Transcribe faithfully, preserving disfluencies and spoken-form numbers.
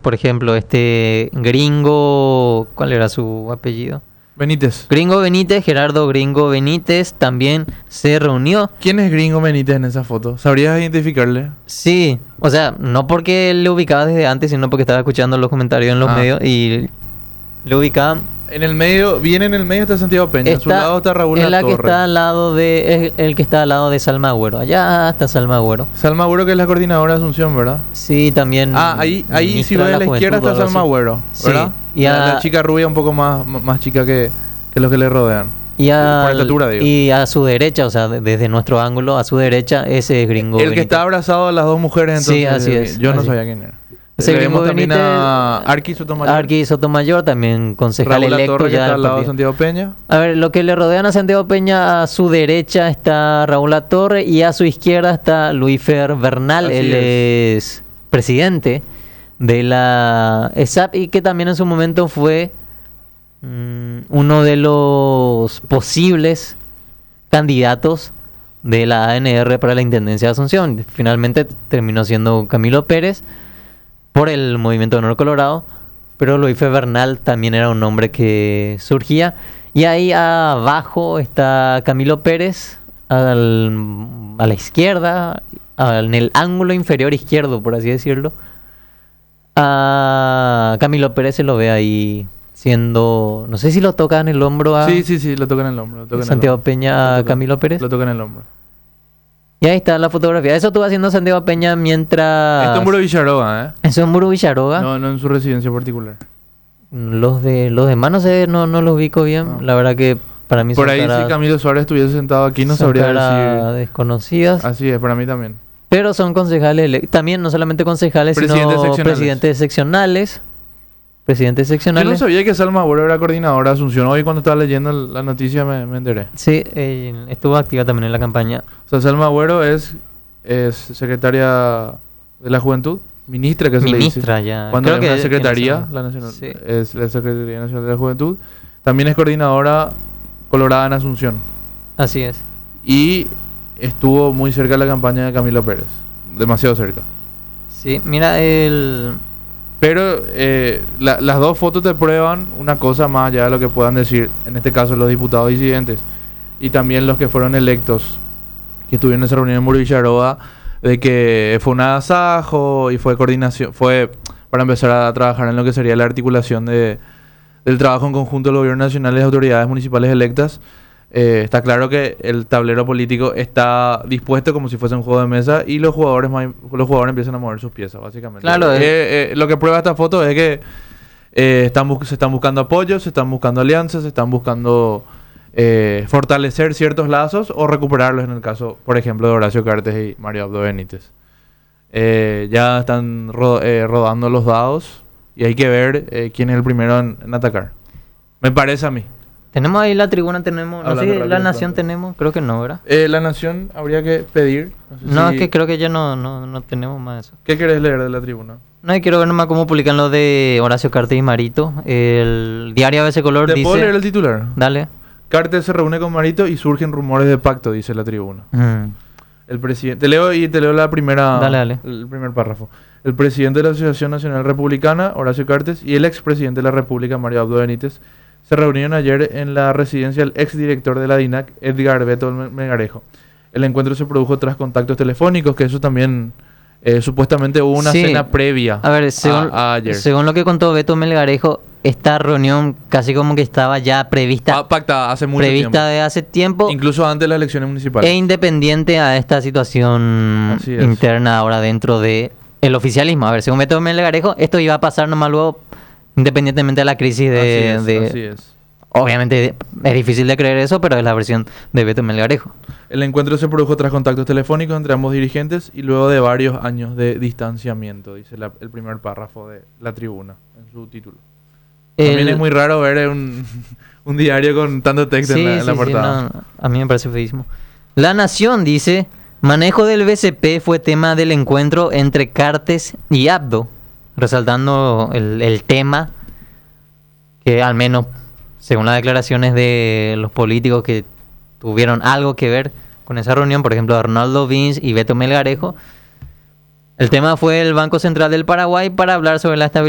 por ejemplo, este Gringo, ¿cuál era su apellido? Benítez. Gringo Benítez, Gerardo Gringo Benítez, también se reunió. ¿Quién es Gringo Benítez en esa foto? ¿Sabrías identificarle? Sí, o sea, no porque le ubicaba desde antes, sino porque estaba escuchando los comentarios en los Ah. medios y le ubicaba. En el medio, bien en el medio está Santiago Peña. A su lado está Raúl Es la que Latorre. está al lado de, es el que está al lado de Salma Agüero. Allá está Salma Agüero. Salma Agüero, que es la coordinadora de Asunción, ¿verdad? Sí, también. Ah, ahí, ahí si ministra ves de a la Juventud izquierda o está algo Salma así. Agüero, Sí, ¿verdad? y la, a- la chica rubia un poco más, más chica que, que los que le rodean. Y a, Por estatura, digo. y a su derecha, o sea, de- desde nuestro ángulo, a su derecha, ese es Gringo El que Benítez. está abrazado a las dos mujeres, entonces. Sí, así es, Yo no así. sabía quién era. Ese Le Gringo vemos también Benítez, a Arqui Sotomayor. Arqui Sotomayor, también concejal Raúl electo Latorre, que ya está del al lado de partido. Santiago Peña. A ver, lo que le rodean a Santiago Peña, a su derecha está Raúl Latorre y a su izquierda está Luis Fer Bernal. Así Él es. es. presidente de la E S A P y que también en su momento fue mm, uno de los posibles candidatos de la A N R para la Intendencia de Asunción. Finalmente terminó siendo Camilo Pérez por el Movimiento de Honor Colorado, pero Luis Fe Bernal también era un nombre que surgía. Y ahí abajo está Camilo Pérez, al- a la izquierda, al- en el ángulo inferior izquierdo, por así decirlo. A Camilo Pérez se lo ve ahí siendo, no sé si lo toca en el hombro a Sí, sí, sí, lo toca en el hombro. Lo toca en el Santiago hombro. Peña Lo a toca- Camilo Pérez. Lo toca en el hombro. Y ahí está la fotografía. Eso estuvo haciendo Santiago Peña mientras... Esto es Muro Villaroga, ¿eh? Eso es Muro Villaroga. No, no en su residencia particular. Los de los demás no sé, no, no los ubico bien. No. La verdad que para mí Por son ahí, caras- si Camilo Suárez estuviese sentado aquí, no son sabría caras decir. desconocidas. Así es, para mí también. Pero son concejales, ele- también no solamente concejales, Presidentes sino seccionales. presidentes seccionales. Presidentes Yo no seccionales. sabía que Salma Agüero era coordinadora de Asunción. Hoy, cuando estaba leyendo el- la noticia, me, me enteré. Sí, eh, estuvo activa también en la campaña. O sea, Salma Agüero es, es secretaria de la Juventud, ministra, que se Ministra le dice. ya. Cuando Creo es una que secretaría, tiene esa- la nacional, Sí. es la Secretaría Nacional de la Juventud. También es coordinadora colorada en Asunción. Así es. Y estuvo muy cerca de la campaña de Camilo Pérez. Demasiado cerca. Sí, mira el... Pero eh, la- las dos fotos te prueban una cosa más allá de lo que puedan decir, en este caso los diputados disidentes y también los que fueron electos, que estuvieron en esa reunión en Muro Villaroa, de que fue un agasajo y fue coordinación, fue para empezar a trabajar en lo que sería la articulación de, del trabajo en conjunto del gobierno nacional y las autoridades municipales electas. Eh, está claro que el tablero político está dispuesto como si fuese un juego de mesa y los jugadores más- los jugadores empiezan a mover sus piezas, básicamente. Claro, Eh, es- eh, lo que prueba esta foto es que eh, están bus- se están buscando apoyos, se están buscando alianzas, se están buscando eh, fortalecer ciertos lazos o recuperarlos en el caso, por ejemplo, de Horacio Cartes y Mario Abdo Benítez. Eh, ya están ro- eh, rodando los dados y hay que ver eh, quién es el primero en, en atacar. Me parece a mí. Tenemos ahí la tribuna, tenemos... No sé, Hablando la rápido, Nación pronto. tenemos, creo que no, ¿verdad? Eh, la Nación habría que pedir. No, sé No, si- es que creo que ya no, no, no tenemos más eso. ¿Qué querés leer de la tribuna? No, y quiero ver nomás cómo publican lo de Horacio Cartes y Marito. El diario A B C Color ¿Te puedo leer dice... el titular? Dale. Cartes se reúne con Marito y surgen rumores de pacto, dice la tribuna. Mm. El presidente... Te leo y te leo la primera... Dale, dale. El primer párrafo. El presidente de la Asociación Nacional Republicana, Horacio Cartes, y el expresidente de la República, Mario Abdo Benítez, se reunieron ayer en la residencia del exdirector de la D I N A C, Edgar Beto Melgarejo. El encuentro se produjo tras contactos telefónicos, que eso también... eh, supuestamente hubo una Sí. cena previa A ver, según, a, a ayer. según lo que contó Beto Melgarejo, esta reunión casi como que estaba ya prevista, Ah, pactada hace mucho prevista tiempo. de hace tiempo Incluso antes de las elecciones municipales. e independiente a esta situación Así es. interna ahora dentro de el oficialismo. A ver, según Beto Melgarejo, esto iba a pasar nomás luego, independientemente de la crisis de... así es, de- así es. Obviamente es difícil de creer eso, pero es la versión de Beto Melgarejo. El encuentro se produjo tras contactos telefónicos entre ambos dirigentes y luego de varios años de distanciamiento, dice la- el primer párrafo de la tribuna en su título. También El- es muy raro ver un, un diario con tanto texto en la, en la sí, sí, portada. no, a mí me parece feísimo. La Nación dice, manejo del B C P fue tema del encuentro entre Cartes y Abdo, resaltando el, el tema que al menos, según las declaraciones de los políticos que tuvieron algo que ver con esa reunión, por ejemplo, Arnaldo Vins y Beto Melgarejo, el tema fue el Banco Central del Paraguay para hablar sobre la estabilidad